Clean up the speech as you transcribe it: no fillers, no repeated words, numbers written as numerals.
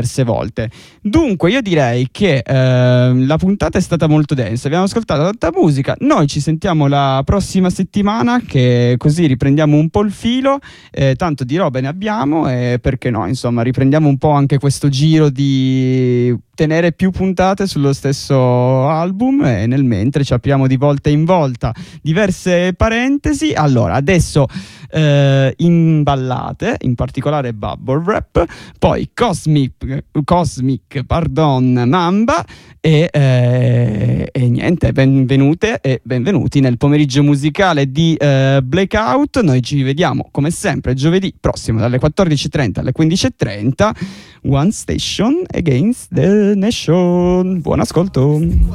diverse volte. Dunque io direi che la puntata è stata molto densa, abbiamo ascoltato tanta musica, noi ci sentiamo la prossima settimana, che così riprendiamo un po' il filo, tanto di robe ne abbiamo e perché no, insomma riprendiamo un po' anche questo giro di tenere più puntate sullo stesso album, e nel mentre ci apriamo di volta in volta diverse parentesi. Allora adesso in ballate, in particolare Bubble Wrap, poi Cosmic Mamba e niente, benvenute e benvenuti nel pomeriggio musicale di Blackout. Noi ci vediamo come sempre giovedì prossimo dalle 14:30 alle 15:30. One Station Against the Nation. Buon ascolto.